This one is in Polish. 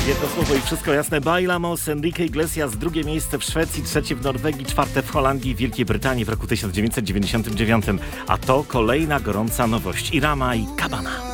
Jedno słowo i wszystko jasne. Bailamos, Enrique Iglesias, drugie miejsce w Szwecji, trzecie w Norwegii, czwarte w Holandii i Wielkiej Brytanii w roku 1999. A to kolejna gorąca nowość. Irama i Cabana.